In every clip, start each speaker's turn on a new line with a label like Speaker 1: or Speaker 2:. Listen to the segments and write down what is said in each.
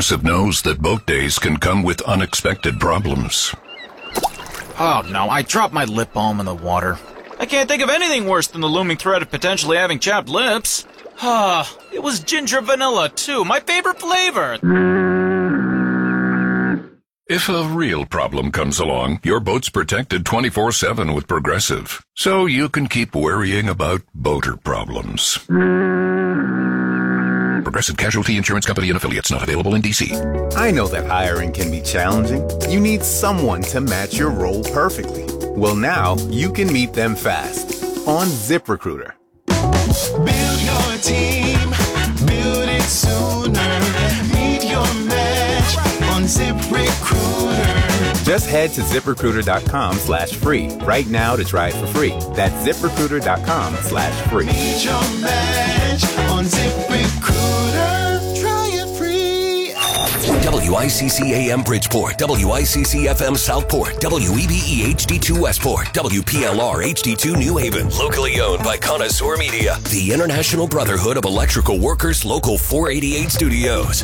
Speaker 1: Progressive knows that boat days can come with unexpected problems.
Speaker 2: Oh no, I dropped my lip balm in the water. I can't think of anything worse than the looming threat of potentially having chapped lips. It was ginger vanilla too, my favorite flavor.
Speaker 1: If a real problem comes along, your boat's protected 24/7 with Progressive, so you can keep worrying about boater problems. Progressive Casualty Insurance Company and Affiliates, not available in D.C.
Speaker 3: I know that hiring can be challenging. You need someone to match your role perfectly. Well, now you can meet them fast on ZipRecruiter.
Speaker 4: Build your team, build it sooner. Meet your match on ZipRecruiter.
Speaker 3: Just head to ZipRecruiter.com/free right now to try it for free. That's ZipRecruiter.com/free.
Speaker 4: Meet your match on ZipRecruiter. Try it free.
Speaker 5: WICC AM Bridgeport, WICC FM Southport, WEBE HD2 Westport, WPLR HD2 New Haven. Locally owned by Connoisseur Media, the International Brotherhood of Electrical Workers, Local 488 Studios.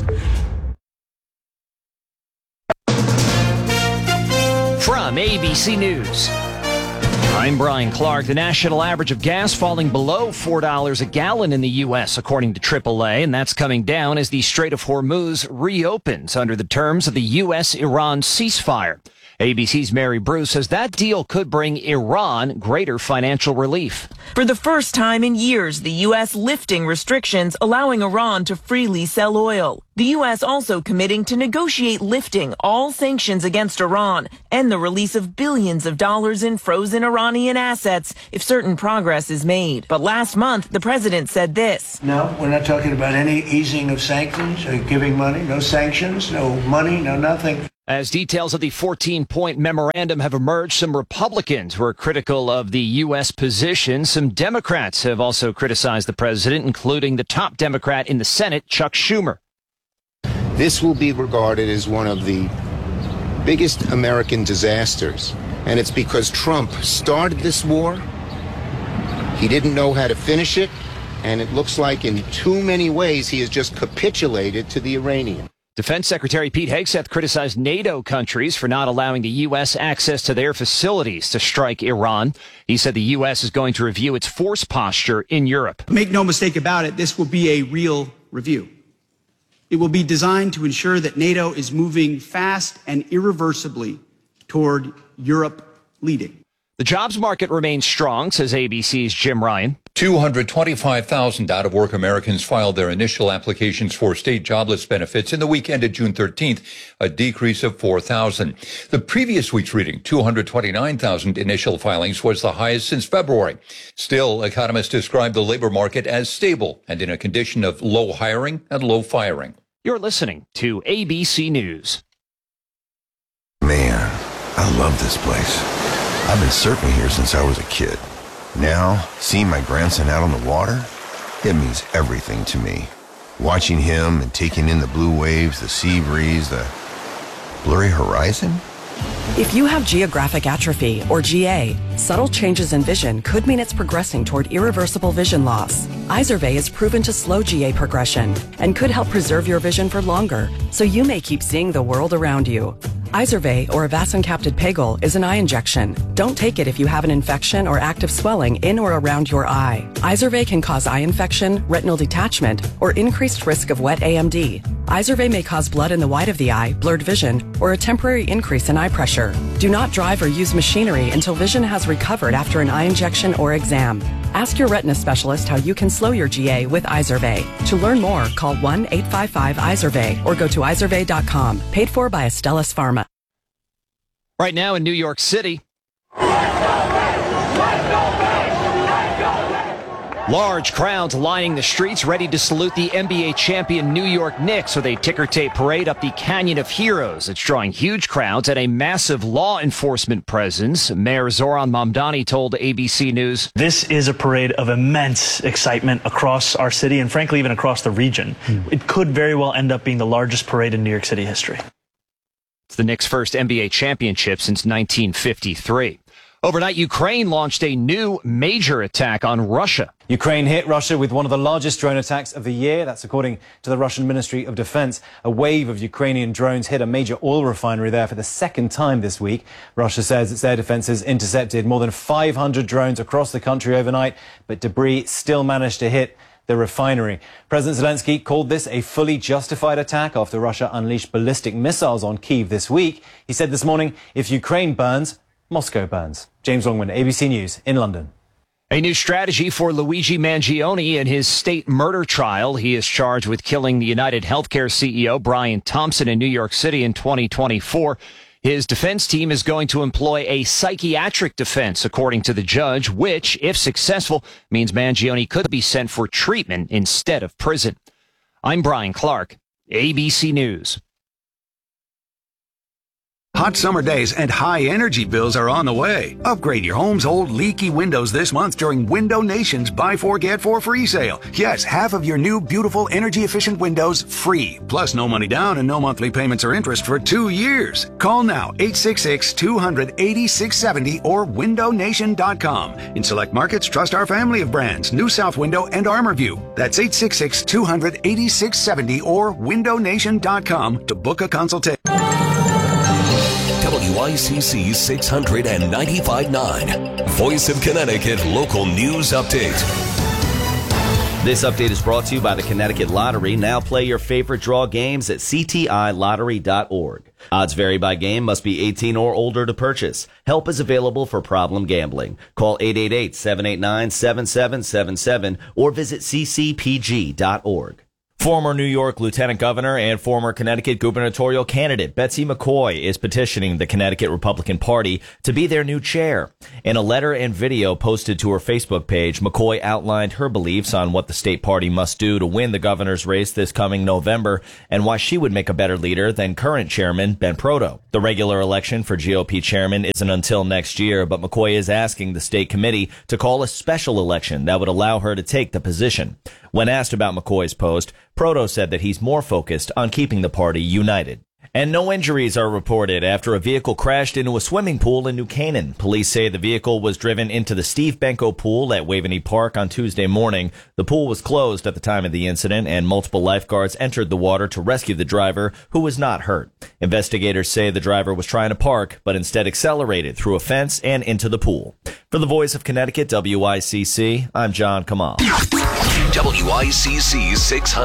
Speaker 6: From ABC News, I'm Brian Clark. The national average of gas falling below $4 a gallon in the U.S., according to AAA, and that's coming down as the Strait of Hormuz reopens under the terms of the U.S.-Iran ceasefire. ABC's Mary Bruce says that deal could bring Iran greater financial relief.
Speaker 7: For the first time in years, the U.S. lifting restrictions, allowing Iran to freely sell oil. The U.S. also committing to negotiate lifting all sanctions against Iran and the release of billions of dollars in frozen Iranian assets if certain progress is made. But last month, the president said this.
Speaker 8: No, we're not talking about any easing of sanctions or giving money. No sanctions, no money, no nothing.
Speaker 6: As details of the 14-point memorandum have emerged, some Republicans were critical of the U.S. position. Some Democrats have also criticized the president, including the top Democrat in the Senate, Chuck Schumer.
Speaker 9: This will be regarded as one of the biggest American disasters, and it's because Trump started this war. He didn't know how to finish it, and it looks like in too many ways he has just capitulated to the Iranians.
Speaker 6: Defense Secretary Pete Hegseth criticized NATO countries for not allowing the U.S. access to their facilities to strike Iran. He said the U.S. is going to review its force posture in Europe.
Speaker 10: Make no mistake about it, this will be a real review. It will be designed to ensure that NATO is moving fast and irreversibly toward Europe leading.
Speaker 6: The jobs market remains strong, says ABC's Jim Ryan.
Speaker 11: 225,000 out-of-work Americans filed their initial applications for state jobless benefits in the week ended June 13th, a decrease of 4,000. The previous week's reading, 229,000 initial filings, was the highest since February. Still, economists describe the labor market as stable and in a condition of low hiring and low firing.
Speaker 6: You're listening to ABC News.
Speaker 12: Man, I love this place. I've been surfing here since I was a kid. Now, seeing my grandson out on the water, it means everything to me. Watching him and taking in the blue waves, the sea breeze, the blurry horizon.
Speaker 13: If you have geographic atrophy, or GA, subtle changes in vision could mean it's progressing toward irreversible vision loss. Izervay is proven to slow GA progression and could help preserve your vision for longer, so you may keep seeing the world around you. Izervay, or avacincaptad pegol, is an eye injection. Don't take it if you have an infection or active swelling in or around your eye. Izervay can cause eye infection, retinal detachment, or increased risk of wet AMD. Izervay may cause blood in the white of the eye, blurred vision, or a temporary increase in eye pressure. Do not drive or use machinery until vision has recovered after an eye injection or exam. Ask your retina specialist how you can slow your GA with Izervay. To learn more, call 1-855-IZERVAY or go to izervay.com. Paid for by Astellas Pharma.
Speaker 6: Right now in New York City, large crowds lining the streets ready to salute the NBA champion New York Knicks with a ticker tape parade up the Canyon of Heroes. It's drawing huge crowds and a massive law enforcement presence. Mayor Zoran Mamdani told ABC News,
Speaker 14: "This is a parade of immense excitement across our city and frankly even across the region. It could very well end up being the largest parade in New York City history."
Speaker 6: It's the Knicks' first NBA championship since 1953. Overnight, Ukraine launched a new major attack on Russia.
Speaker 15: Ukraine hit Russia with one of the largest drone attacks of the year. That's according to the Russian Ministry of Defense. A wave of Ukrainian drones hit a major oil refinery there for the second time this week. Russia says its air defenses intercepted more than 500 drones across the country overnight, but debris still managed to hit the refinery. President Zelensky called this a fully justified attack after Russia unleashed ballistic missiles on Kyiv this week. He said this morning, if Ukraine burns, Moscow burns. James Longman, ABC News in London.
Speaker 6: A new strategy for Luigi Mangione in his state murder trial. He is charged with killing the United Healthcare CEO Brian Thompson in New York City in 2024. His defense team is going to employ a psychiatric defense, according to the judge, which, if successful, means Mangione could be sent for treatment instead of prison. I'm Brian Clark, ABC News.
Speaker 16: Hot summer days and high energy bills are on the way. Upgrade your home's old leaky windows this month during Window Nation's Buy 4 Get 4 free sale. Yes, half of your new beautiful energy efficient windows free. Plus no money down and no monthly payments or interest for 2 years. Call now 866-200-8670 or windownation.com. In select markets, trust our family of brands, New South Window and ArmorView. That's 866-200-8670 or windownation.com to book a consultation.
Speaker 5: WICC 695.9, Voice of Connecticut Local News Update.
Speaker 17: This update is brought to you by the Connecticut Lottery. Now play your favorite draw games at ctilottery.org. Odds vary by game, must be 18 or older to purchase. Help is available for problem gambling. Call 888-789-7777 or visit ccpg.org. Former New York Lieutenant Governor and former Connecticut gubernatorial candidate Betsy McCoy is petitioning the Connecticut Republican Party to be their new chair. In a letter and video posted to her Facebook page, McCoy outlined her beliefs on what the state party must do to win the governor's race this coming November and why she would make a better leader than current chairman Ben Proto. The regular election for GOP chairman isn't until next year, but McCoy is asking the state committee to call a special election that would allow her to take the position. When asked about McCoy's post, Proto said that he's more focused on keeping the party united. And no injuries are reported after a vehicle crashed into a swimming pool in New Canaan. Police say the vehicle was driven into the Steve Benko pool at Waveney Park on Tuesday morning. The pool was closed at the time of the incident, and multiple lifeguards entered the water to rescue the driver, who was not hurt. Investigators say the driver was trying to park, but instead accelerated through a fence and into the pool. For the Voice of Connecticut, WICC, I'm John Kamal.
Speaker 5: WICC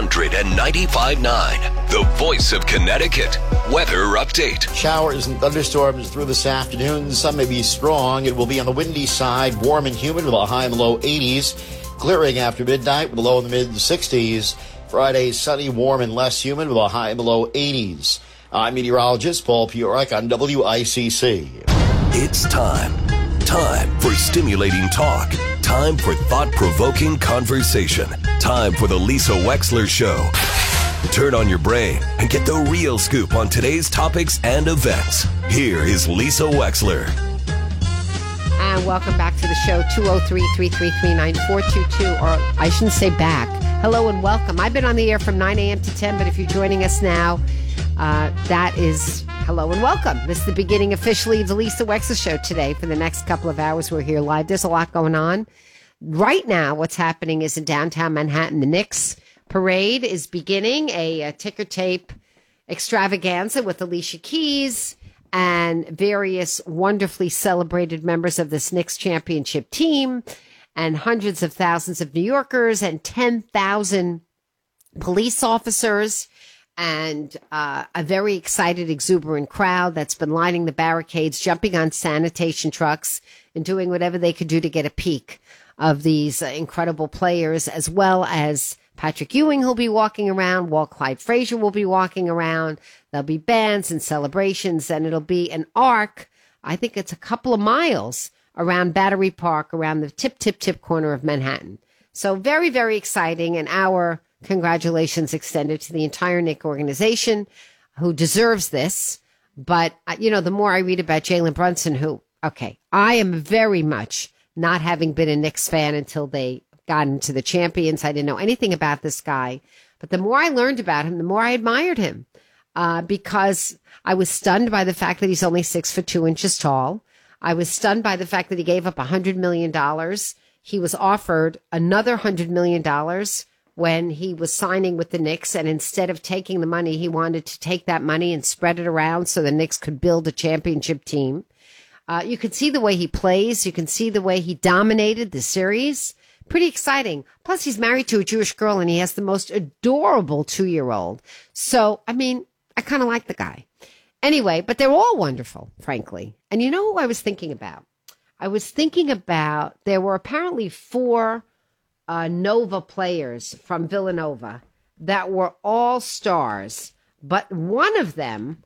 Speaker 5: 695.9, the Voice of Connecticut. Weather update.
Speaker 18: Showers and thunderstorms through this afternoon. The sun may be strong. It will be on the windy side, warm and humid with a high in the low 80s. Clearing after midnight with a low in the mid 60s. Friday, sunny, warm, and less humid with a high in the low 80s. I'm meteorologist Paul Piorek on WICC.
Speaker 5: It's time. Time for stimulating talk. Time for thought-provoking conversation. Time for the Lisa Wexler Show. Turn on your brain and get the real scoop on today's topics and events. Here is Lisa Wexler.
Speaker 19: And welcome back to the show, 203-333-9422, or I shouldn't say back. Hello and welcome. I've been on the air from 9 a.m. to 10, but if you're joining us now, that is hello and welcome. This is the beginning officially of the Lisa Wexler Show today. For the next couple of hours, we're here live. There's a lot going on. Right now, what's happening is in downtown Manhattan, the Knicks parade is beginning, a ticker tape extravaganza with Alicia Keys and various wonderfully celebrated members of this Knicks championship team and hundreds of thousands of New Yorkers and 10,000 police officers and a very excited, exuberant crowd that's been lining the barricades, jumping on sanitation trucks and doing whatever they could do to get a peek of these incredible players, as well as Patrick Ewing who'll be walking around, Walt Clyde Frazier will be walking around. There'll be bands and celebrations, and it'll be an arc. I think it's a couple of miles around Battery Park, around the tip corner of Manhattan. So very, very exciting, and our congratulations extended to the entire Knick organization who deserves this. But, the more I read about Jalen Brunson, I am very much not having been a Knicks fan until they got into the champions. I didn't know anything about this guy. But the more I learned about him, the more I admired him because I was stunned by the fact that he's only 6'2" tall. I was stunned by the fact that he gave up $100 million. He was offered another $100 million when he was signing with the Knicks, and instead of taking the money, he wanted to take that money and spread it around so the Knicks could build a championship team. You can see the way he plays. You can see the way he dominated the series. Pretty exciting. Plus, he's married to a Jewish girl, and he has the most adorable 2-year-old. So, I mean, I kind of like the guy. Anyway, but they're all wonderful, frankly. And you know who I was thinking about? I was thinking about, there were apparently 4 Nova players from Villanova that were all stars, but one of them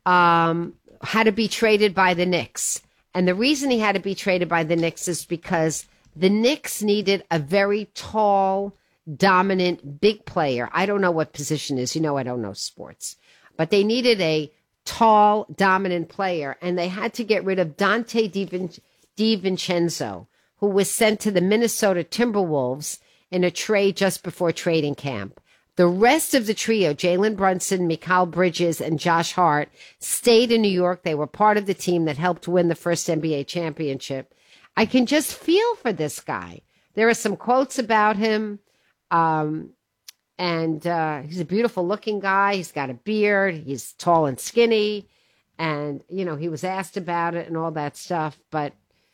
Speaker 19: had to be traded by the Knicks. And the reason he had to be traded by the Knicks is because the Knicks needed a very tall, dominant, big player. I don't know what position is. You know, I don't know sports. But they needed a tall, dominant player, and they had to get rid of Dante DiVincenzo, who was sent to the Minnesota Timberwolves in a trade just before trading camp. The rest of the trio, Jalen Brunson, Mikal Bridges, and Josh Hart, stayed in New York. They were part of the team that helped win the first NBA championship. I can just feel for this guy. There are some quotes about him, and he's a beautiful-looking guy. He's got a beard. He's tall and skinny, and, you know, he was asked about it and all that stuff. But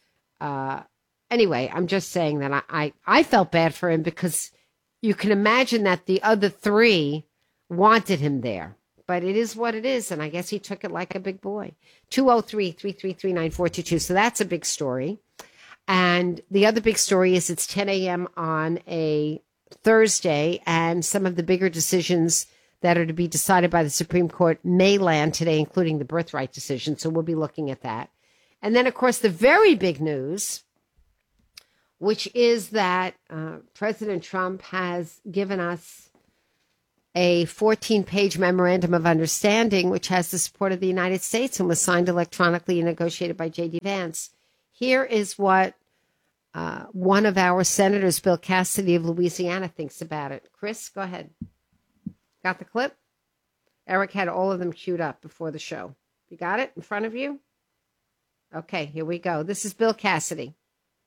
Speaker 19: anyway, I'm just saying that I felt bad for him because you can imagine that the other 3 wanted him there. But it is what it is, and I guess he took it like a big boy. 203-333-9422. So that's a big story. And the other big story is it's 10 a.m. on a Thursday, and some of the bigger decisions that are to be decided by the Supreme Court may land today, including the birthright decision. So we'll be looking at that. And then, of course, the very big news, which is that President Trump has given us a 14-page memorandum of understanding, which has the support of the United States and was signed electronically and negotiated by J.D. Vance. Here is what one of our senators, Bill Cassidy of Louisiana, thinks about it. Chris, go ahead. Got the clip? Eric had all of them queued up before the show. You got it in front of you? Okay, here we go. This is Bill Cassidy.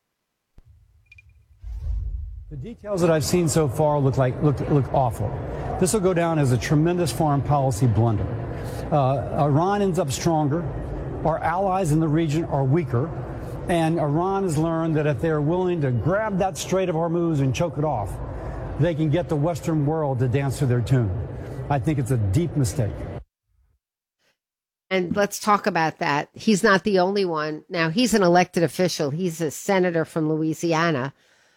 Speaker 20: The details that I've seen so far look awful. This will go down as a tremendous foreign policy blunder. Iran ends up stronger. Our allies in the region are weaker. And Iran has learned that if they're willing to grab that Strait of Hormuz and choke it off, they can get the Western world to dance to their tune. I think it's a deep mistake.
Speaker 19: And let's talk about that. He's not the only one. Now, he's an elected official. He's a senator from Louisiana.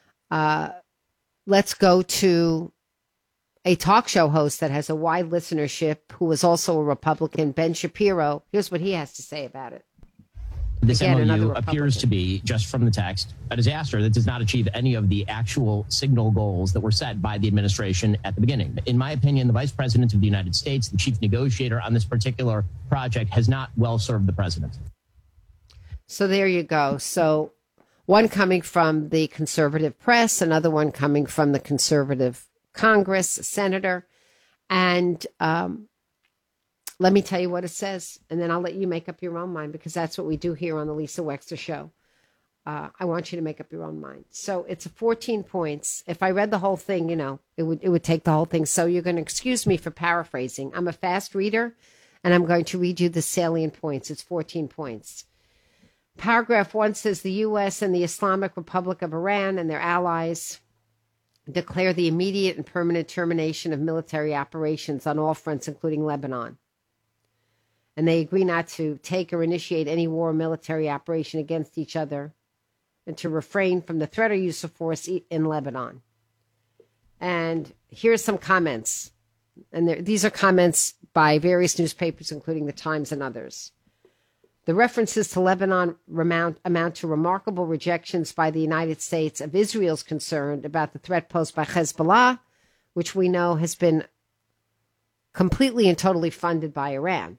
Speaker 19: Let's go to a talk show host that has a wide listenership, who is also a Republican, Ben Shapiro. Here's what he has to say about it.
Speaker 21: This MOU appears to be, just from the text, a disaster that does not achieve any of the actual signal goals that were set by the administration at the beginning. In my opinion, the Vice President of the United States, the chief negotiator on this particular project, has not well served the president.
Speaker 19: So there you go. So one coming from the conservative press, another one coming from the conservative Congress, senator. And let me tell you what it says, and then I'll let you make up your own mind, because that's what we do here on the Lisa Wexler Show. I want you to make up your own mind. So it's 14 points. If I read the whole thing, you know, it would take the whole thing. So you're going to excuse me for paraphrasing. I'm a fast reader, and I'm going to read you the salient points. It's 14 points. Paragraph 1 says the U.S. and the Islamic Republic of Iran and their allies declare the immediate and permanent termination of military operations on all fronts, including Lebanon. And they agree not to take or initiate any war or military operation against each other, and to refrain from the threat or use of force in Lebanon. And here's some comments. And these are comments by various newspapers, including The Times and others. The references to Lebanon amount to remarkable rejections by the United States of Israel's concern about the threat posed by Hezbollah, which we know has been completely and totally funded by Iran.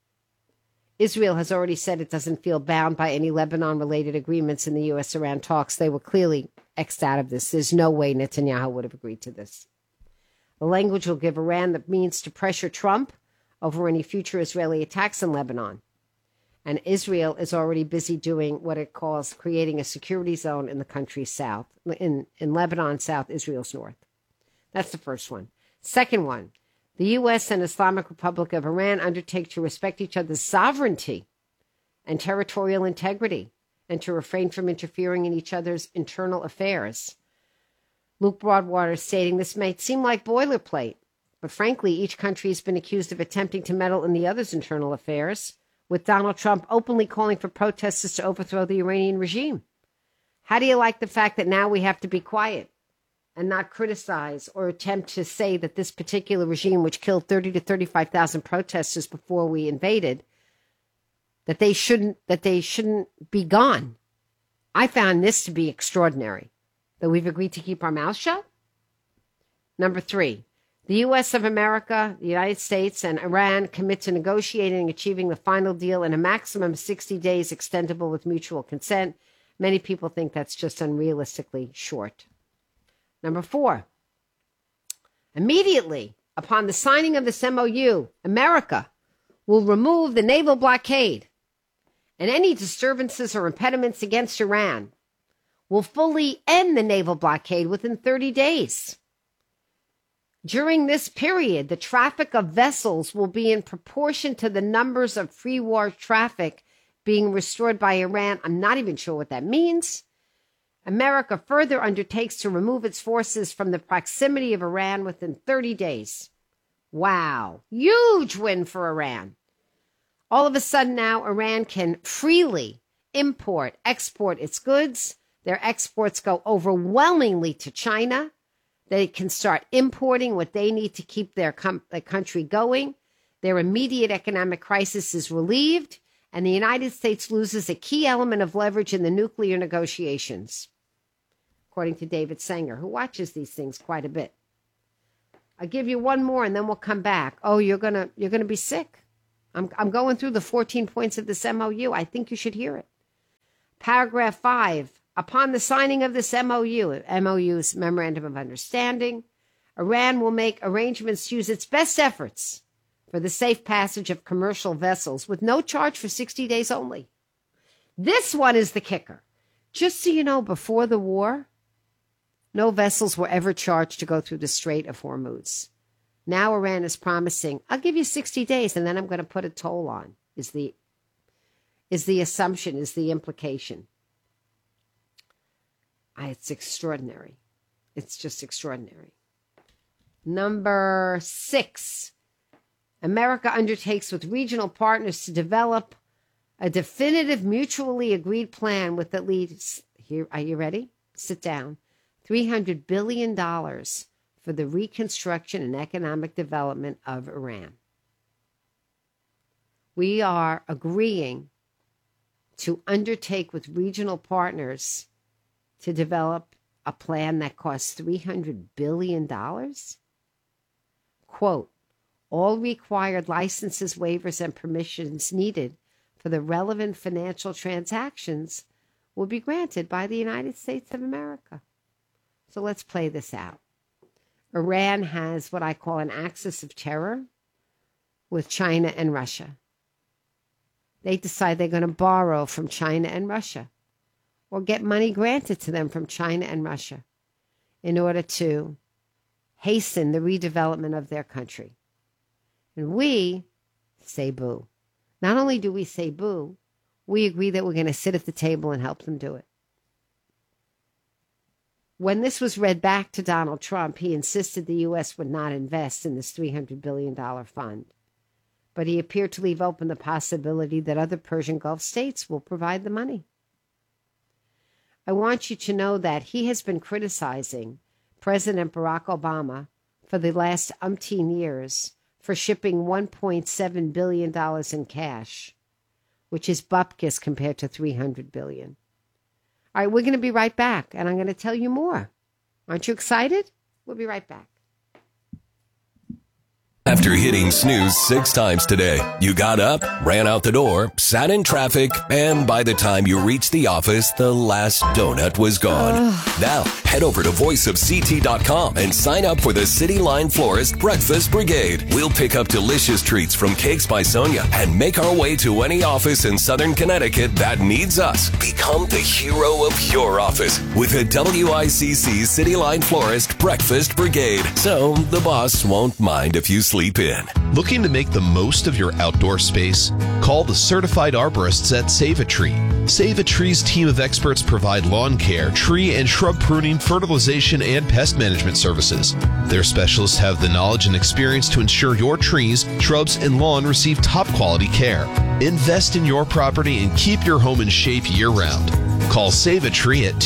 Speaker 19: Israel has already said it doesn't feel bound by any Lebanon-related agreements in the U.S.-Iran talks. They were clearly X'd out of this. There's no way Netanyahu would have agreed to this. The language will give Iran the means to pressure Trump over any future Israeli attacks in Lebanon. And Israel is already busy doing what it calls creating a security zone in the country's south, in Lebanon south, Israel's north. That's the first one. Second one, the U.S. and Islamic Republic of Iran undertake to respect each other's sovereignty and territorial integrity and to refrain from interfering in each other's internal affairs. Luke Broadwater stating this may seem like boilerplate, but frankly, each country has been accused of attempting to meddle in the other's internal affairs, with Donald Trump openly calling for protesters to overthrow the Iranian regime. How do you like the fact that now we have to be quiet and not criticize or attempt to say that this particular regime, which killed 30 to 35,000 protesters before we invaded, that they shouldn't be gone? I found this to be extraordinary, that we've agreed to keep our mouths shut. Number 3, the U.S. of America, the United States, and Iran commit to negotiating and achieving the final deal in a maximum of 60 days, extendable with mutual consent. Many people think that's just unrealistically short. Number 4, immediately upon the signing of this MOU, America will remove the naval blockade, and any disturbances or impediments against Iran will fully end the naval blockade within 30 days. During this period, the traffic of vessels will be in proportion to the numbers of free war traffic being restored by Iran. I'm not even sure what that means. America further undertakes to remove its forces from the proximity of Iran within 30 days. Wow. Huge win for Iran. All of a sudden now, Iran can freely import, export its goods. Their exports go overwhelmingly to China. They can start importing what they need to keep their country going. Their immediate economic crisis is relieved, and the United States loses a key element of leverage in the nuclear negotiations, according to David Sanger, who watches these things quite a bit. I'll give you one more, and then we'll come back. Oh, you're gonna be sick. I'm going through the 14 points of this MOU. I think you should hear it. Paragraph 5. Upon the signing of this MOU's Memorandum of Understanding, Iran will make arrangements to use its best efforts for the safe passage of commercial vessels with no charge for 60 days only. This one is the kicker. Just so you know, before the war, no vessels were ever charged to go through the Strait of Hormuz. Now Iran is promising, I'll give you 60 days and then I'm going to put a toll on, is the assumption, is the implication. It's extraordinary. It's just extraordinary. Number 6, America undertakes with regional partners to develop a definitive mutually agreed plan with at least, here, are you ready? Sit down. $300 billion for the reconstruction and economic development of Iran. We are agreeing to undertake with regional partners to develop a plan that costs $300 billion? Quote, all required licenses, waivers, and permissions needed for the relevant financial transactions will be granted by the United States of America. So let's play this out. Iran has what I call an axis of terror with China and Russia. They decide they're going to borrow from China and Russia, or get money granted to them from China and Russia in order to hasten the redevelopment of their country. And we say boo. Not only do we say boo, we agree that we're going to sit at the table and help them do it. When this was read back to Donald Trump, he insisted the U.S. would not invest in this $300 billion fund. But he appeared to leave open the possibility that other Persian Gulf states will provide the money. I want you to know that he has been criticizing President Barack Obama for the last umpteen years for shipping $1.7 billion in cash, which is bupkis compared to $300 billion. All right, we're going to be right back, and I'm going to tell you more. Aren't you excited? We'll be right back.
Speaker 5: after hitting snooze 6 times today. You got up, ran out the door, sat in traffic, and by the time you reached the office, the last donut was gone. Now, head over to voiceofct.com and sign up for the City Line Florist Breakfast Brigade. We'll pick up delicious treats from Cakes by Sonia and make our way to any office in Southern Connecticut that needs us. Become the hero of your office with a WICC City Line Florist Breakfast Brigade. So the boss won't mind if you sleep in.
Speaker 2: Looking to make the most of your outdoor space? Call the certified arborists at Save a Tree. Save a Tree's team of experts provide lawn care, tree and shrub pruning, fertilization, and pest management services. Their specialists have the knowledge and experience to ensure your trees, shrubs, and lawn receive top quality care. Invest in your property and keep your home in shape year-round. Call Save a Tree at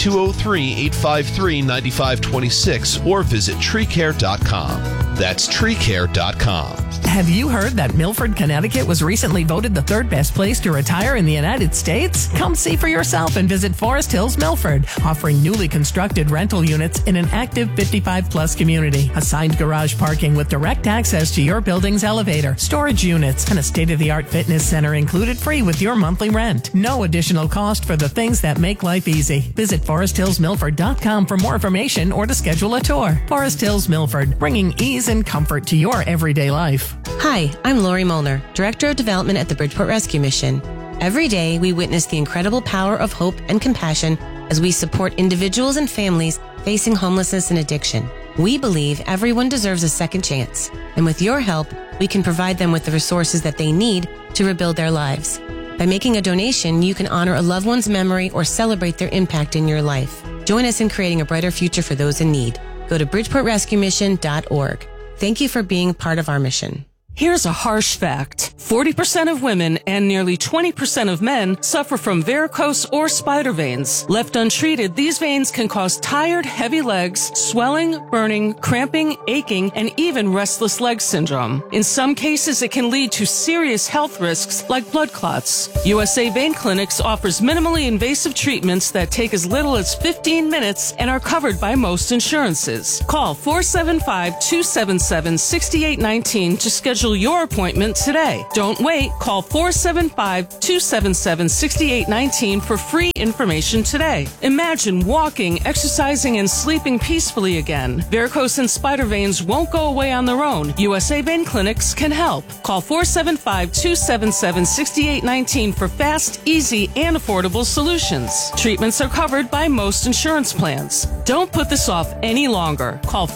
Speaker 2: 203-853-9526 or visit treecare.com. That's treecare.com.
Speaker 22: Have you heard that Milford, Connecticut was recently voted the 3rd best place to retire in the United States? Come see for yourself and visit Forest Hills Milford, offering newly constructed rental units in an active 55-plus community. Assigned garage parking with direct access to your building's elevator, storage units, and a state-of-the-art fitness center included free with your monthly rent. No additional cost for the things that make life easy. Visit foresthillsmilford.com for more information or to schedule a tour. Forest Hills Milford, bringing ease and comfort to your everyday life.
Speaker 23: Hi, I'm Lori Molnar, Director of Development at the Bridgeport Rescue Mission. Every day, we witness the incredible power of hope and compassion as we support individuals and families facing homelessness and addiction. We believe everyone deserves a second chance, and with your help, we can provide them with the resources that they need to rebuild their lives. By making a donation, you can honor a loved one's memory or celebrate their impact in your life. Join us in creating a brighter future for those in need. Go to bridgeportrescuemission.org. Thank you for being part of our mission.
Speaker 24: Here's a harsh fact. 40% of women and nearly 20% of men suffer from varicose or spider veins. Left untreated, these veins can cause tired, heavy legs, swelling, burning, cramping, aching, and even restless leg syndrome. In some cases, it can lead to serious health risks like blood clots. USA Vein Clinics offers minimally invasive treatments that take as little as 15 minutes and are covered by most insurances. Call 475-277-6819 to schedule your appointment today. Don't wait. Call 475-277-6819 for free information today. Imagine walking, exercising, and sleeping peacefully again. Varicose and spider veins won't go away on their own. USA Vein Clinics can help. Call 475-277-6819 for fast, easy, and affordable solutions. Treatments are covered by most insurance plans. Don't put this off any longer. Call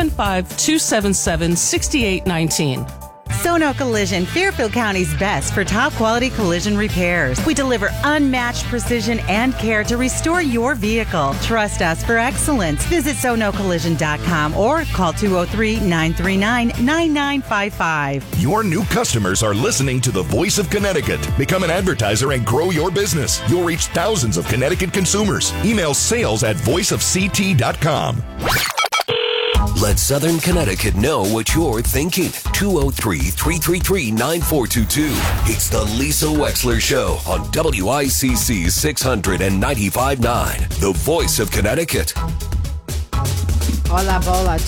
Speaker 24: 475-277-6819.
Speaker 25: Sono Collision, Fairfield County's best for top quality collision repairs. We deliver unmatched precision and care to restore your vehicle. Trust us for excellence. Visit sonocollision.com or call 203-939-9955.
Speaker 26: Your new customers are listening to the Voice of Connecticut. Become an advertiser and grow your business. You'll reach thousands of Connecticut consumers. Email sales@voiceofct.com.
Speaker 5: Let Southern Connecticut know what you're thinking. 203-333-9422. It's the Lisa Wexler Show on WICC 695.9, the voice of Connecticut.
Speaker 19: Hola, bola,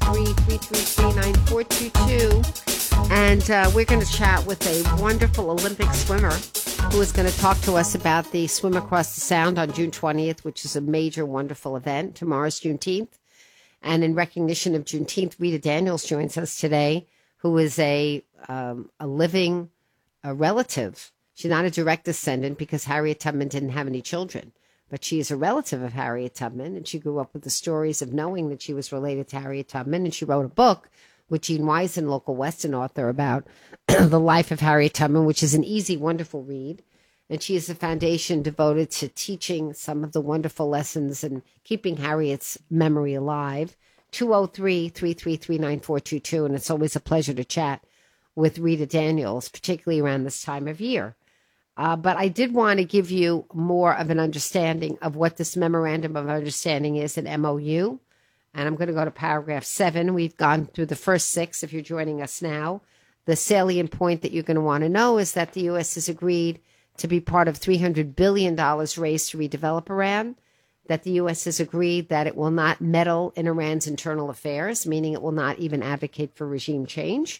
Speaker 19: 203-333-9422. And we're going to chat with a wonderful Olympic swimmer who is going to talk to us about the Swim Across the Sound on June 20th, which is a major, wonderful event. Tomorrow's Juneteenth. And in recognition of Juneteenth, Rita Daniels joins us today, who is a living relative. She's not a direct descendant because Harriet Tubman didn't have any children, but she is a relative of Harriet Tubman, and she grew up with the stories of knowing that she was related to Harriet Tubman, and she wrote a book with Gene Wisen, local Western author, about the life of Harriet Tubman, which is an easy, wonderful read. And she is a foundation devoted to teaching some of the wonderful lessons and keeping Harriet's memory alive. 203-333-9422. And it's always a pleasure to chat with Rita Daniels, particularly around this time of year. But I did want to give you more of an understanding of what this Memorandum of Understanding is, an MOU. And I'm going to go to paragraph 7. We've gone through the first 6 if you're joining us now. The salient point that you're going to want to know is that the U.S. has agreed to be part of $300 billion raised to redevelop Iran, that the U.S. has agreed that it will not meddle in Iran's internal affairs, meaning it will not even advocate for regime change,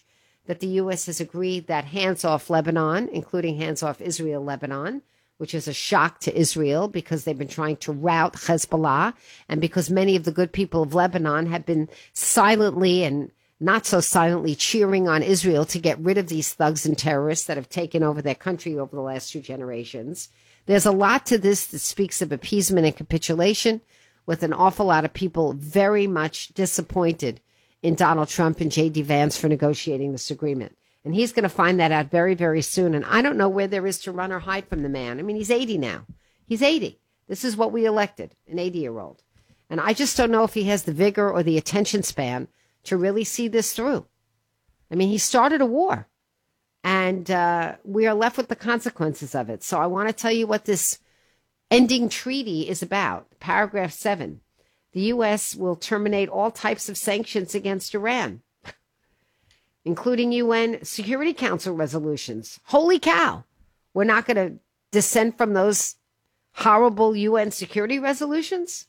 Speaker 19: that the U.S. has agreed that hands off Lebanon, including hands off Israel-Lebanon, which is a shock to Israel because they've been trying to rout Hezbollah, and because many of the good people of Lebanon have been silently and not so silently cheering on Israel to get rid of these thugs and terrorists that have taken over their country over the last 2 generations. There's a lot to this that speaks of appeasement and capitulation, with an awful lot of people very much disappointed in Donald Trump and J.D. Vance for negotiating this agreement. And he's going to find that out very, very soon. And I don't know where there is to run or hide from the man. I mean, he's 80 now. He's 80. This is what we elected, an 80-year-old. And I just don't know if he has the vigor or the attention span to really see this through. I mean, he started a war, and we are left with the consequences of it. So I want to tell you what this ending treaty is about. Paragraph 7. The U.S. will terminate all types of sanctions against Iran, including UN Security Council resolutions. Holy cow. We're not going to dissent from those horrible UN security resolutions?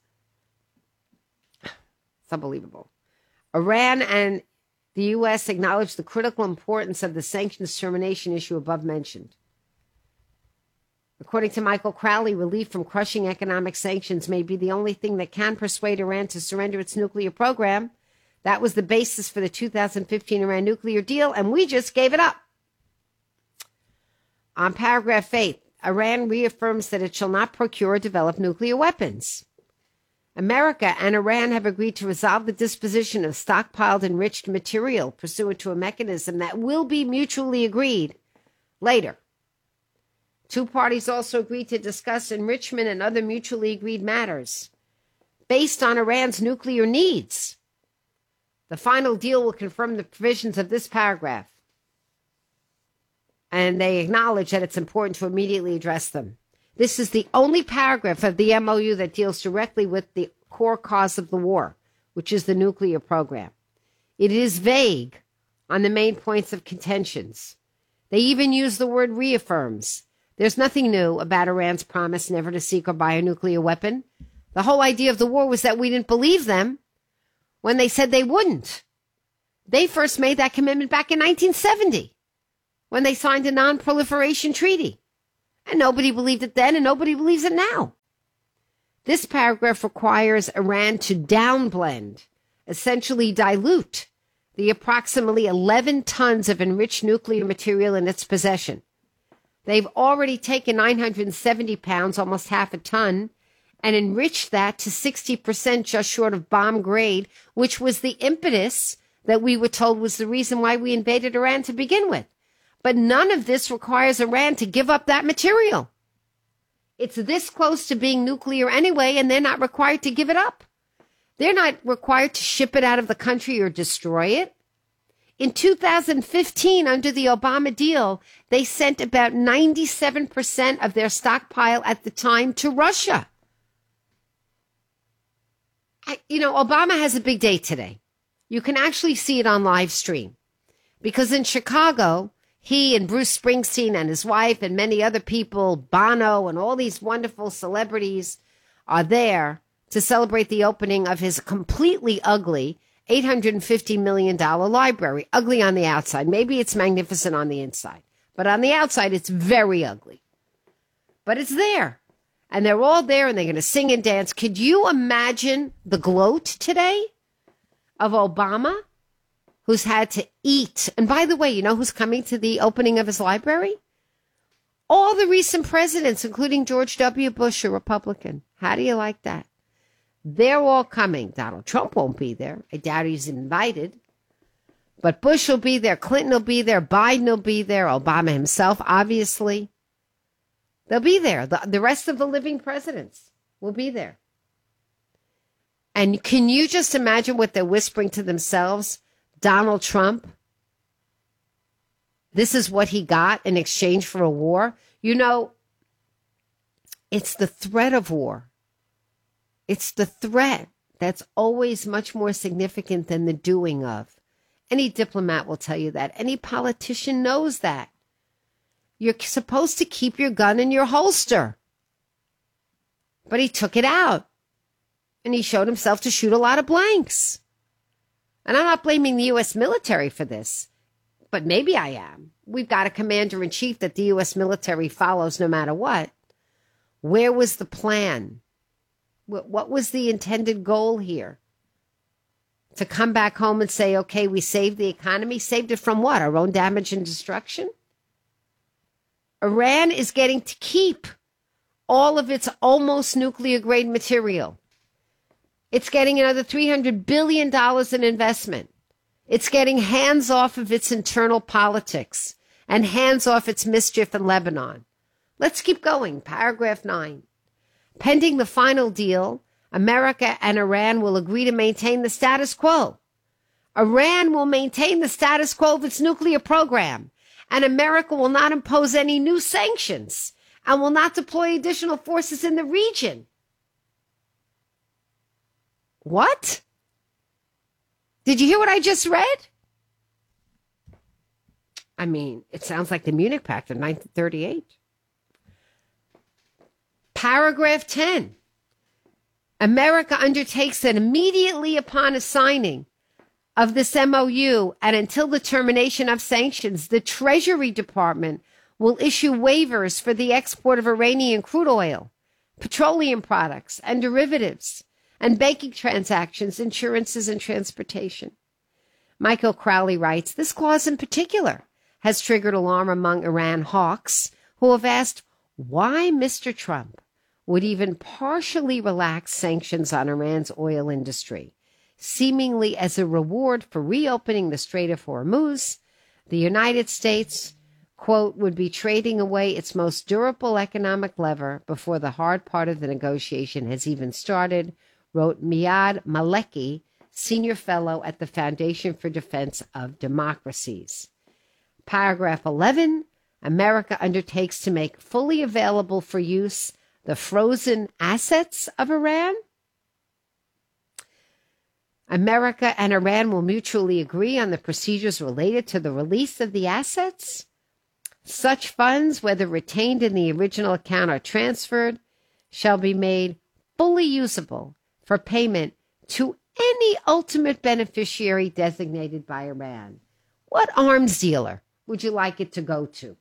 Speaker 19: It's unbelievable. Iran and the U.S. acknowledge the critical importance of the sanctions termination issue above mentioned. According to Michael Crowley, relief from crushing economic sanctions may be the only thing that can persuade Iran to surrender its nuclear program. That was the basis for the 2015 Iran nuclear deal, and we just gave it up. On paragraph 8, Iran reaffirms that it shall not procure or develop nuclear weapons. America and Iran have agreed to resolve the disposition of stockpiled enriched material pursuant to a mechanism that will be mutually agreed later. 2 parties also agreed to discuss enrichment and other mutually agreed matters based on Iran's nuclear needs. The final deal will confirm the provisions of this paragraph, and they acknowledge that it's important to immediately address them. This is the only paragraph of the MOU that deals directly with the core cause of the war, which is the nuclear program. It is vague on the main points of contentions. They even use the word reaffirms. There's nothing new about Iran's promise never to seek or buy a nuclear weapon. The whole idea of the war was that we didn't believe them when they said they wouldn't. They first made that commitment back in 1970 when they signed a non-proliferation treaty. And nobody believed it then, and nobody believes it now. This paragraph requires Iran to downblend, essentially dilute, the approximately 11 tons of enriched nuclear material in its possession. They've already taken 970 pounds, almost half a ton, and enriched that to 60% just short of bomb grade, which was the impetus that we were told was the reason why we invaded Iran to begin with. But none of this requires Iran to give up that material. It's this close to being nuclear anyway, and they're not required to give it up. They're not required to ship it out of the country or destroy it. In 2015, under the Obama deal, they sent about 97% of their stockpile at the time to Russia. Obama has a big day today. You can actually see it on live stream. Because in Chicago, he and Bruce Springsteen and his wife and many other people, Bono and all these wonderful celebrities are there to celebrate the opening of his completely ugly $850 million library. Ugly on the outside. Maybe it's magnificent on the inside. But on the outside, it's very ugly. But it's there. And they're all there, and they're going to sing and dance. Could you imagine the gloat today of Obama, who's had to eat? And by the way, you know who's coming to the opening of his library? All the recent presidents, including George W. Bush, a Republican. How do you like that? They're all coming. Donald Trump won't be there. I doubt he's invited. But Bush will be there. Clinton will be there. Biden will be there. Obama himself, obviously. They'll be there. The rest of the living presidents will be there. And can you just imagine what they're whispering to themselves? Donald Trump, this is what he got in exchange for a war. It's the threat of war. It's the threat that's always much more significant than the doing of. Any diplomat will tell you that. Any politician knows that. You're supposed to keep your gun in your holster. But he took it out. And he showed himself to shoot a lot of blanks. And I'm not blaming the U.S. military for this. but maybe I am. We've got a commander-in-chief that the U.S. military follows no matter what. Where was the plan? What was the intended goal here? To come back home and say, okay, we saved the economy. Saved it from what? Our own damage and destruction? Iran is getting to keep all of its almost nuclear-grade material. It's getting another $300 billion in investment. It's getting hands off of its internal politics and hands off its mischief in Lebanon. Let's keep going. Paragraph 9. Pending the final deal, America and Iran will agree to maintain the status quo. Iran will maintain the status quo of its nuclear program, and America will not impose any new sanctions and will not deploy additional forces in the region. What? Did you hear what I just read? I mean, it sounds like the Munich Pact of 1938. Paragraph 10. America undertakes that immediately upon a signing of this MOU and until the termination of sanctions, the Treasury Department will issue waivers for the export of Iranian crude oil, petroleum products, and derivatives, and banking transactions, insurances, and transportation. Michael Crowley writes, this clause in particular has triggered alarm among Iran hawks who have asked why Mr. Trump would even partially relax sanctions on Iran's oil industry, seemingly as a reward for reopening the Strait of Hormuz. The United States, quote, would be trading away its most durable economic lever before the hard part of the negotiation has even started, wrote Miad Maleki, senior fellow at the Foundation for Defense of Democracies. Paragraph 11, America undertakes to make fully available for use the frozen assets of Iran. America and Iran will mutually agree on the procedures related to the release of the assets. Such funds, whether retained in the original account or transferred, shall be made fully usable for payment to any ultimate beneficiary designated by Iran. What arms dealer would you like it to go to?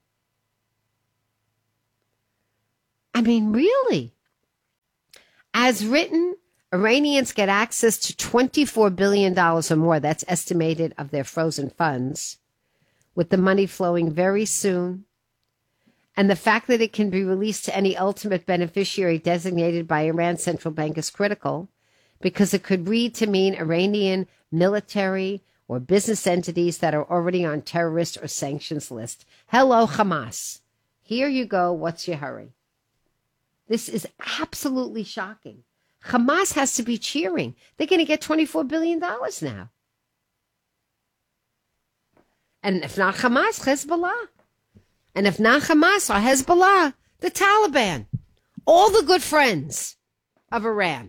Speaker 19: I mean, really? As written, Iranians get access to $24 billion or more, that's estimated, of their frozen funds, with the money flowing very soon. And the fact that it can be released to any ultimate beneficiary designated by Iran's central bank is critical, because it could read to mean Iranian military or business entities that are already on terrorist or sanctions list. Hello, Hamas. Here you go. What's your hurry? This is absolutely shocking. Hamas has to be cheering. They're going to get $24 billion now. And if not Hamas, Hezbollah. And if not Hamas or Hezbollah, the Taliban. All the good friends of Iran.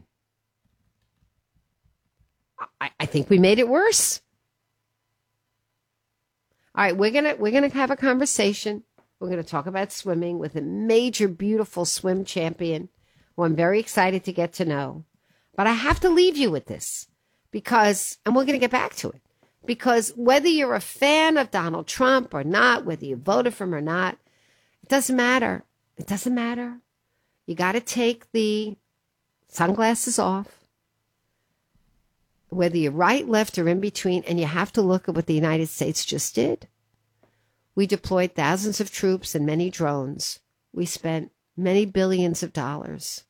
Speaker 19: I think we made it worse. All right, we're gonna have a conversation. We're going to talk about swimming with a major, beautiful swim champion who I'm very excited to get to know. But I have to leave you with this because, and we're going to get back to it, because whether you're a fan of Donald Trump or not, whether you voted for him or not, it doesn't matter. It doesn't matter. You got to take the sunglasses off, whether you're right, left, or in between, and you have to look at what the United States just did. We deployed thousands of troops and many drones. We spent many billions of dollars.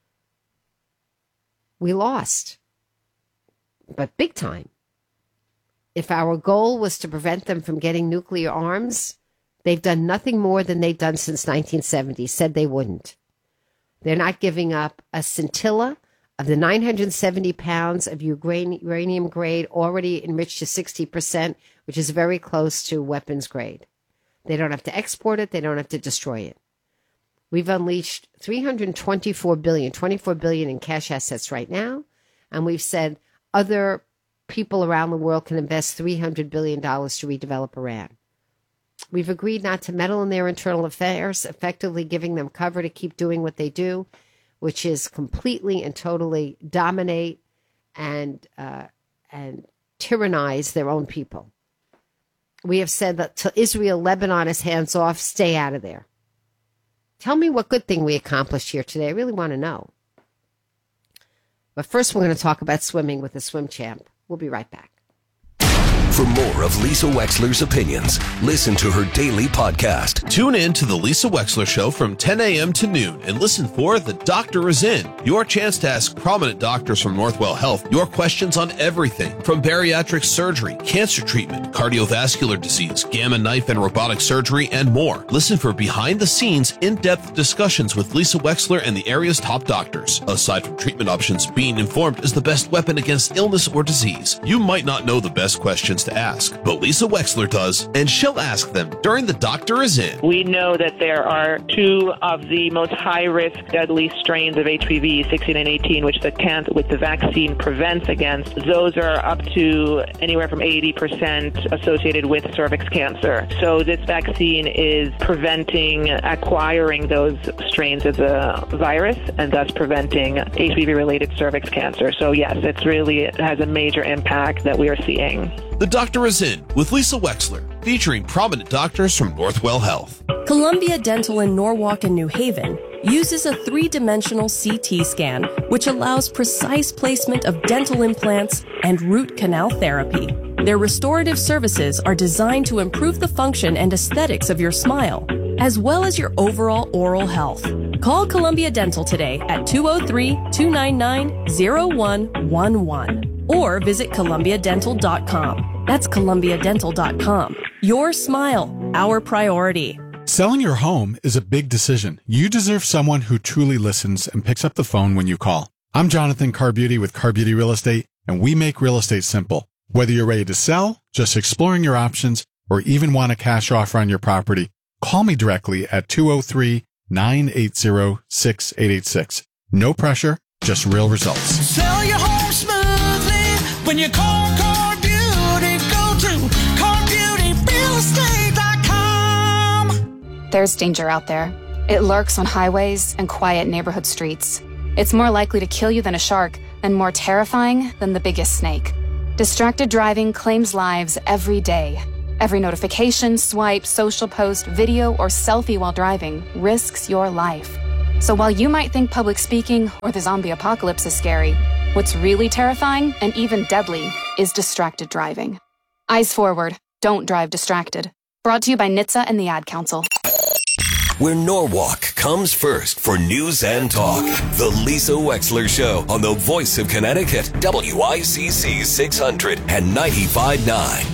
Speaker 19: We lost, but big time. If our goal was to prevent them from getting nuclear arms, they've done nothing more than they've done since 1970, said they wouldn't. They're not giving up a scintilla of the 970 pounds of uranium grade already enriched to 60%, which is very close to weapons grade. They don't have to export it. They don't have to destroy it. We've unleashed $24 billion in cash assets right now. And we've said other people around the world can invest $300 billion to redevelop Iran. We've agreed not to meddle in their internal affairs, effectively giving them cover to keep doing what they do, which is completely and totally dominate and tyrannize their own people. we have said that till Israel, Lebanon is hands off, stay out of there. Tell me what good thing we accomplished here today. I really want to know. But first, we're going to talk about swimming with the swim champ. We'll be right back.
Speaker 5: For more of Lisa Wexler's opinions, listen to her daily podcast.
Speaker 2: Tune in to the Lisa Wexler Show from 10 a.m. to noon and listen for The Doctor is In, your chance to ask prominent doctors from Northwell Health your questions on everything from bariatric surgery, cancer treatment, cardiovascular disease, gamma knife and robotic surgery, and more. Listen for behind-the-scenes, in-depth discussions with Lisa Wexler and the area's top doctors. Aside from treatment options, being informed is the best weapon against illness or disease. You might not know the best questions to ask, but Lisa Wexler does, and she'll ask them during The Doctor is In.
Speaker 1: We know that there are 2 of the most high-risk, deadly strains of HPV, 16 and 18, which the vaccine prevents against. Those are up to anywhere from 80% associated with cervix cancer. So this vaccine is preventing acquiring those strains of the virus and thus preventing HPV-related cervix cancer. So yes, it has a major impact that we are seeing.
Speaker 2: The Doctor is In with Lisa Wexler, featuring prominent doctors from Northwell Health.
Speaker 3: Columbia Dental in Norwalk and New Haven uses a 3-dimensional CT scan, which allows precise placement of dental implants and root canal therapy. Their restorative services are designed to improve the function and aesthetics of your smile, as well as your overall oral health. Call Columbia Dental today at 203-299-0111 or visit columbiadental.com. That's columbiadental.com. Your smile, our priority.
Speaker 4: Selling your home is a big decision. You deserve someone who truly listens and picks up the phone when you call. I'm Jonathan Carbeauty with Carbeauty Real Estate, and we make real estate simple. Whether you're ready to sell, just exploring your options, or even want a cash offer on your property, call me directly at 203-980-6886. No pressure, just real results.
Speaker 7: Sell your home smoothly when you call Carbeauty. Go to CarBeautyRealEstate.com.
Speaker 8: There's danger out there. It lurks on highways and quiet neighborhood streets. It's more likely to kill you than a shark and more terrifying than the biggest snake. Distracted driving claims lives every day. Every notification, swipe, social post, video, or selfie while driving risks your life. So while you might think public speaking or the zombie apocalypse is scary, what's really terrifying and even deadly is distracted driving. Eyes forward. Don't drive distracted. Brought to you by NHTSA and the Ad Council.
Speaker 5: Where Norwalk comes first for news and talk. The Lisa Wexler Show on the Voice of Connecticut, WICC 600 and 95.9.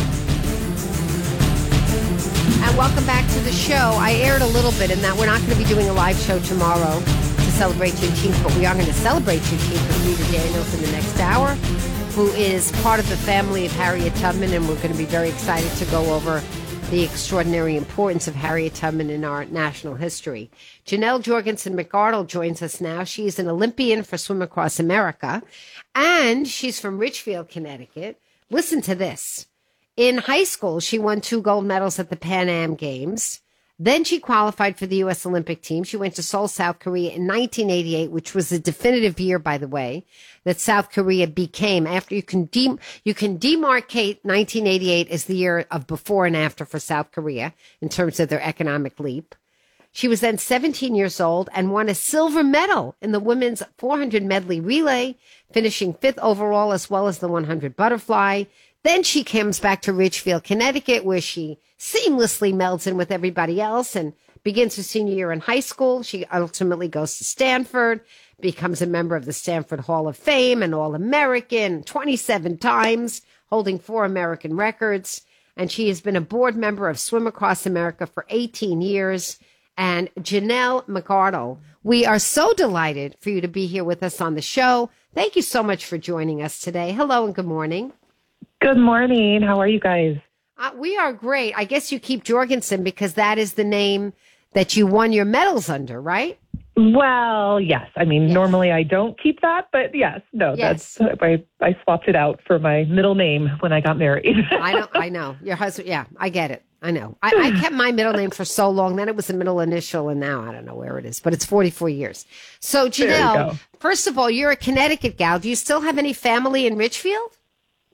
Speaker 19: And welcome back to the show. I aired a little bit in that we're not going to be doing a live show tomorrow to celebrate Juneteenth, but we are going to celebrate Juneteenth with Rita Daniels in the next hour, who is part of the family of Harriet Tubman, and we're going to be very excited to go over the extraordinary importance of Harriet Tubman in our national history. Janelle Jorgensen McArdle joins us now. She's an Olympian for Swim Across America, and she's from Richfield, Connecticut. Listen to this. In high school, she won 2 gold medals at the Pan Am Games. Then she qualified for the U.S. Olympic team. She went to Seoul, South Korea in 1988, which was the definitive year, by the way, that South Korea became, after you can demarcate 1988 as the year of before and after for South Korea in terms of their economic leap. She was then 17 years old and won a silver medal in the women's 400 medley relay, finishing 5th overall as well as the 100 butterfly. Then she comes back to Richfield, Connecticut, where she seamlessly melds in with everybody else and begins her senior year in high school. She ultimately goes to Stanford, becomes a member of the Stanford Hall of Fame, an All-American 27 times, holding 4 American records. And she has been a board member of Swim Across America for 18 years. And Janelle McArdle, we are so delighted for you to be here with us on the show. Thank you so much for joining us today. Hello and good morning.
Speaker 9: Good morning. How are you guys?
Speaker 19: We are great. I guess you keep Jorgensen because that is the name that you won your medals under, right?
Speaker 9: Well, yes. I mean, normally I don't keep that, but yes. No,
Speaker 19: yes.
Speaker 9: I swapped it out for my middle name when I got married.
Speaker 19: I know. Your husband, yeah, I get it. I know. I kept my middle name for so long. Then it was the middle initial, and now I don't know where it is, but it's 44 years. So, Janelle, first of all, you're a Connecticut gal. Do you still have any family in Richfield?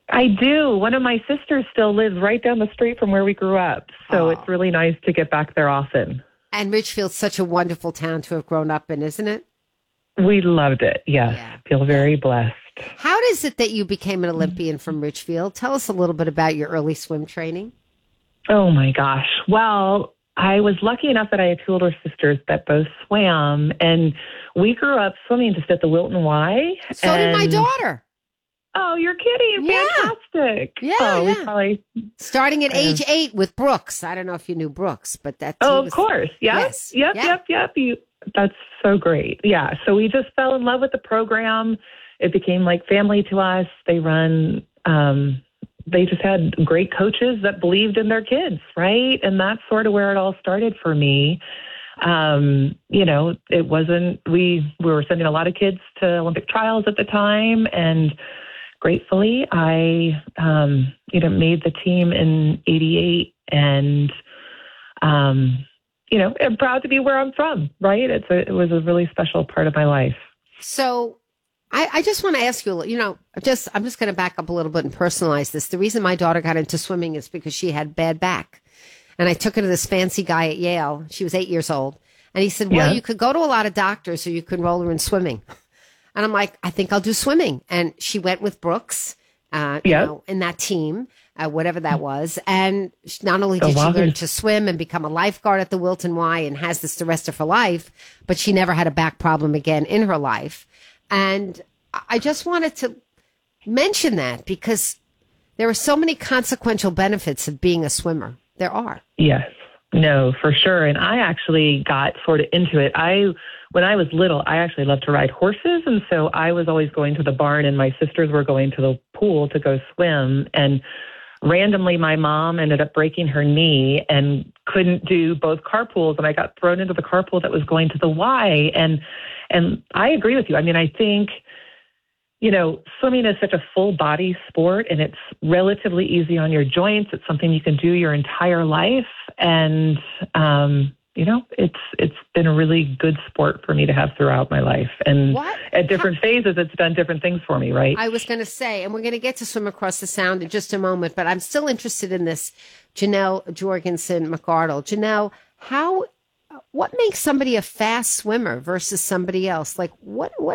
Speaker 9: I do. One of my sisters still lives right down the street from where we grew up. So It's really nice to get back there often.
Speaker 19: And Richfield's such a wonderful town to have grown up in, isn't it?
Speaker 9: We loved it. Yes. Yeah. Feel very blessed.
Speaker 19: How is it that you became an Olympian from Richfield? Tell us a little bit about your early swim training.
Speaker 9: Oh, my gosh. Well, I was lucky enough that I had two older sisters that both swam, and we grew up swimming just at the Wilton Y.
Speaker 19: So did my daughter.
Speaker 9: Oh, you're kidding. Fantastic.
Speaker 19: Yeah. Starting at age 8 with Brooks. I don't know if you knew Brooks, but that's...
Speaker 9: Oh, of course. Yes. Yep. That's so great. Yeah. So we just fell in love with the program. It became like family to us. They run... they just had great coaches that believed in their kids, right? And that's sort of where it all started for me. It wasn't... We were sending a lot of kids to Olympic trials at the time, and... Gratefully, I, made the team in '88, and, I'm proud to be where I'm from, right? It was a really special part of my life.
Speaker 19: So I just want to ask you, I'm just going to back up a little bit and personalize this. The reason my daughter got into swimming is because she had bad back. And I took her to this fancy guy at Yale. She was 8 years old. And he said, well, you could go to a lot of doctors or you could enroll her in swimming. And I'm like, I think I'll do swimming. And she went with Brooks, in that team, whatever that was. And not only did she learn to swim and become a lifeguard at the Wilton Y and has this the rest of her life, but she never had a back problem again in her life. And I just wanted to mention that because there are so many consequential benefits of being a swimmer. There are.
Speaker 9: Yes. No, for sure. And I actually got sort of into it. When I was little, I actually loved to ride horses. And so I was always going to the barn and my sisters were going to the pool to go swim. And randomly, my mom ended up breaking her knee and couldn't do both carpools. And I got thrown into the carpool that was going to the Y. And I agree with you. I mean, I think, swimming is such a full body sport and it's relatively easy on your joints. It's something you can do your entire life. And, it's been a really good sport for me to have throughout my life. And at different phases, it's done different things for me, right?
Speaker 19: I was going to say, and we're going to get to Swim Across the Sound in just a moment, but I'm still interested in this. Janelle Jorgensen McArdle. Janelle, what makes somebody a fast swimmer versus somebody else? Like, what